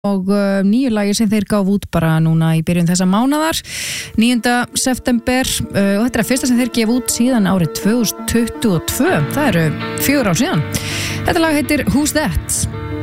og nýju lagi sem þeir gáfu út bara núna í byrjun þessa mánaðar 9. september og þetta er fyrsta sem þeir gefa út síðan árið 2022 það eru 4 ár síðan. Þetta lag heitir Who's That?